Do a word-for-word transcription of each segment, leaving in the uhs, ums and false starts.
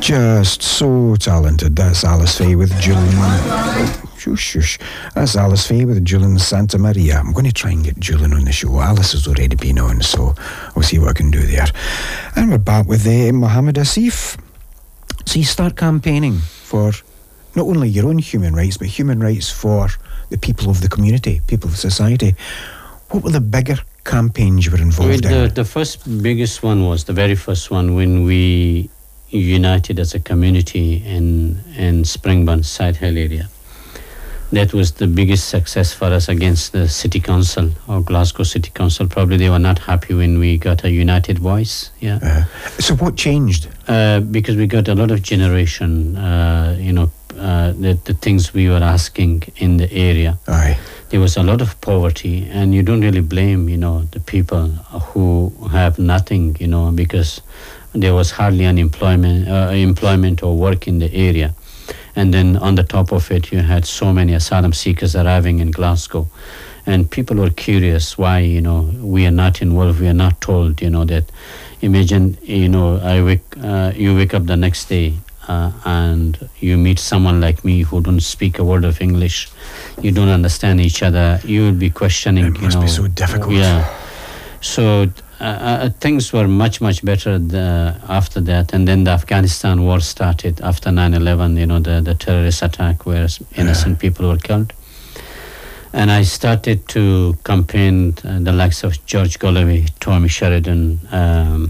Just so talented. That's Alice Faye with Julian. Shush, shush. That's Alice Faye with Julian Santa Maria. I'm going to try and get Julian on the show. Alice has already been on, so I'll see what I can do there. And we're back with uh, Mohammed Asif. So you start campaigning for not only your own human rights, but human rights for the people of the community, people of society. What were the bigger campaigns you were involved well, the, in? The first biggest one was the very first one when we united as a community in, in Springburn, Side Hill area. That was the biggest success for us against the City Council or Glasgow City Council. Probably they were not happy when we got a united voice. Yeah. Uh, so what changed? Uh, because we got a lot of generation, uh, you know, uh, the, the things we were asking in the area. Aye. There was a lot of poverty, and you don't really blame, you know, the people who have nothing, you know, because there was hardly unemployment, uh, employment or work in the area. And then on the top of it, you had so many asylum seekers arriving in Glasgow. And people were curious why, you know, we are not involved, we are not told, you know, that imagine, you know, I wake, uh, you wake up the next day uh, and you meet someone like me who don't speak a word of English. You don't understand each other. You will be questioning, it must you know. be so difficult. Yeah. So uh, uh, things were much, much better the, after that. And then the Afghanistan war started after nine eleven, you know, the, the terrorist attack where innocent yeah. people were killed. And I started to campaign uh, the likes of George Galloway, Tommy Sheridan. Um,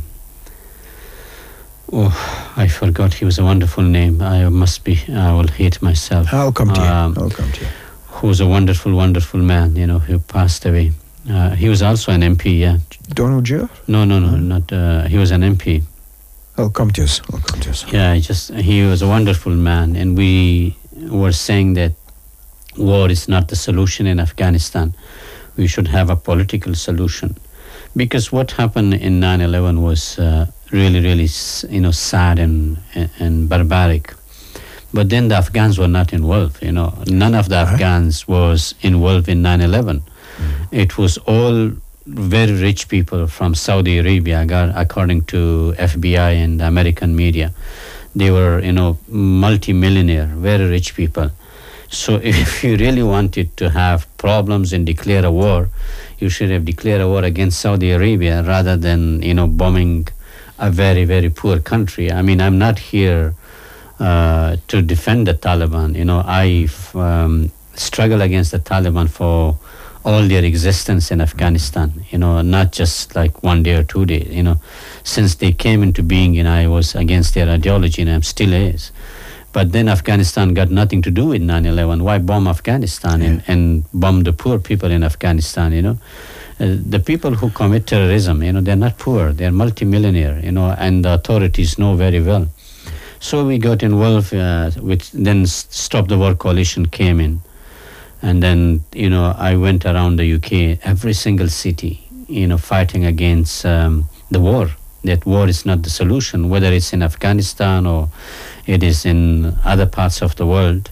oh, I forgot. He was a wonderful name. I must be, I will hate myself. I'll come to um, you. I'll come to you. Who was a wonderful, wonderful man, you know, who passed away. Uh, he was also an M P, yeah. Donald Dewar? No, no, no, hmm. not. Uh, he was an M P. I'll come to us. I'll come to us. Yeah, I just he was a wonderful man, and we were saying that war is not the solution in Afghanistan. We should have a political solution, because what happened in nine eleven was uh, really, really, you know, sad and and barbaric. But then the Afghans were not involved. You know, none of the uh-huh. Afghans was involved in nine eleven. Mm-hmm. It was all very rich people from Saudi Arabia, according to F B I and the American media. They were, you know, multi-millionaire, very rich people. So if you really wanted to have problems and declare a war, you should have declared a war against Saudi Arabia rather than, you know, bombing a very, very poor country. I mean, I'm not here uh, to defend the Taliban. You know, I've um, struggled against the Taliban for all their existence in Afghanistan, you know, not just like one day or two days, you know. Since they came into being, you know, I was against their ideology, and I'm still is. But then Afghanistan got nothing to do with nine eleven. Why bomb Afghanistan yeah. and, and bomb the poor people in Afghanistan, you know? Uh, the people who commit terrorism, you know, they're not poor, they're multimillionaire, you know, and the authorities know very well. So we got involved uh, with, then Stop the War Coalition came in. And then, you know, I went around the U K, every single city, you know, fighting against um, the war. That war is not the solution, whether it's in Afghanistan or it is in other parts of the world.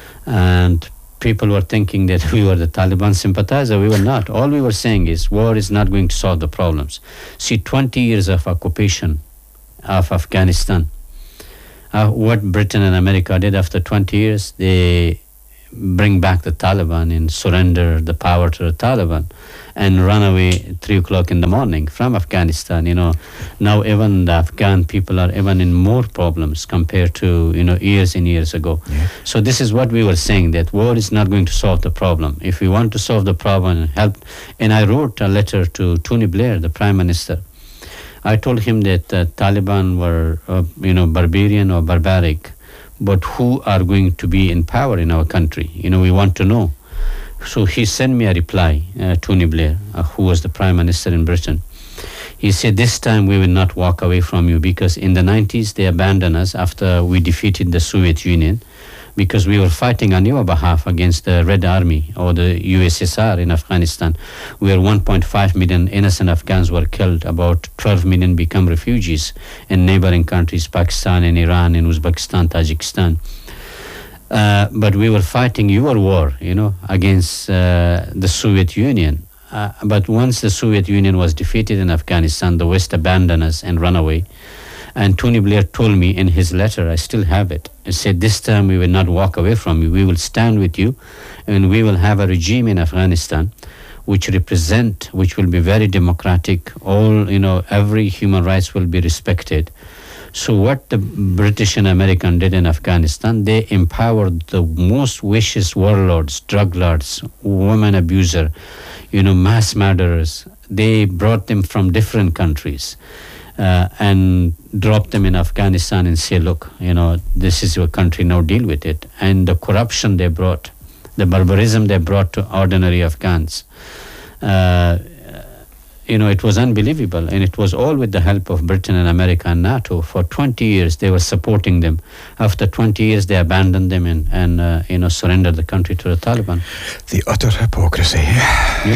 And people were thinking that we were the Taliban sympathizer. We were not. All we were saying is war is not going to solve the problems. See, twenty years of occupation of Afghanistan. Uh, what Britain and America did after twenty years, they bring back the Taliban and surrender the power to the Taliban and run away at three o'clock in the morning from Afghanistan. You know, now even the Afghan people are even in more problems compared to, you know, years and years ago. Yeah. So this is what we were saying, that war is not going to solve the problem. If we want to solve the problem and help, and I wrote a letter to Tony Blair, the Prime Minister. I told him that uh, Taliban were, uh, you know, barbarian or barbaric, but who are going to be in power in our country? You know, we want to know. So he sent me a reply, uh, Tony Blair, uh, who was the Prime Minister in Britain. He said, this time we will not walk away from you, because in the nineties they abandoned us after we defeated the Soviet Union, because we were fighting on your behalf against the Red Army or the U S S R in Afghanistan, where one point five million innocent Afghans were killed, about twelve million become refugees in neighboring countries, Pakistan and Iran and Uzbekistan, Tajikistan. Uh, but we were fighting your war, you know, against uh, the Soviet Union. Uh, but once the Soviet Union was defeated in Afghanistan, the West abandoned us and ran away. And Tony Blair told me in his letter, I still have it, he said, this time we will not walk away from you. We will stand with you, and we will have a regime in Afghanistan which represent, which will be very democratic. All, you know, every human rights will be respected. So what the British and American did in Afghanistan, they empowered the most vicious warlords, drug lords, women abuser, you know, mass murderers. They brought them from different countries uh, and dropped them in Afghanistan and say, look, you know, this is your country, now deal with it. And the corruption they brought, the barbarism they brought to ordinary Afghans, uh, you know, it was unbelievable. And it was all with the help of Britain and America and NATO. For twenty years, they were supporting them. After twenty years, they abandoned them and, and uh, you know, surrendered the country to the Taliban. The utter hypocrisy. Yeah.